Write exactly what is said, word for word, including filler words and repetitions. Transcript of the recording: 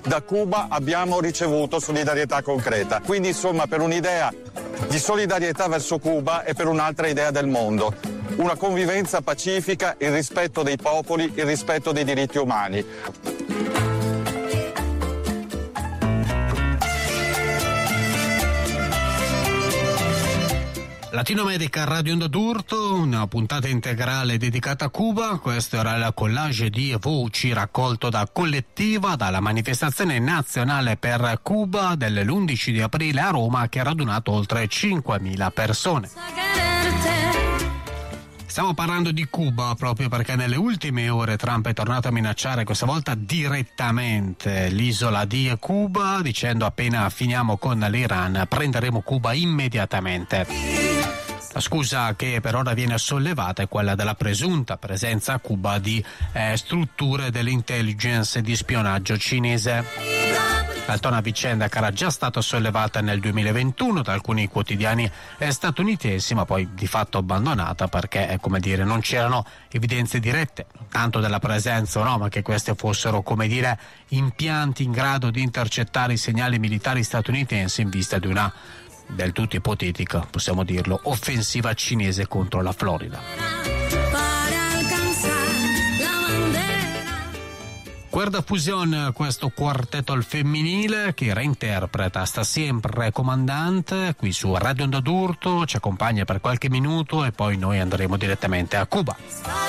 da Cuba abbiamo ricevuto solidarietà concreta. Quindi insomma per un'idea di solidarietà verso Cuba e per un'altra idea del mondo. Una convivenza pacifica, il rispetto dei popoli, il rispetto dei diritti umani. Latino America Radio Onda d'Urto, una puntata integrale dedicata a Cuba. Questo era il collage di voci raccolto da Collettiva dalla manifestazione nazionale per Cuba dell'undici di aprile a Roma, che ha radunato oltre cinquemila persone. Stiamo parlando di Cuba proprio perché nelle ultime ore Trump è tornato a minacciare, questa volta direttamente, l'isola di Cuba, dicendo: appena finiamo con l'Iran prenderemo Cuba immediatamente. La scusa che per ora viene sollevata è quella della presunta presenza a Cuba di eh, strutture dell'intelligence e di spionaggio cinese. L'altra una vicenda che era già stata sollevata nel duemilaventuno da alcuni quotidiani statunitensi, ma poi di fatto abbandonata perché, come dire, non c'erano evidenze dirette, tanto della presenza o no, ma che queste fossero, come dire, impianti in grado di intercettare i segnali militari statunitensi in vista di una del tutto ipotetica, possiamo dirlo, offensiva cinese contro la Florida. Guarda Fusion, questo quartetto al femminile che reinterpreta Sta sempre comandante qui su Radio Onda d'Urto, ci accompagna per qualche minuto e poi noi andremo direttamente a Cuba.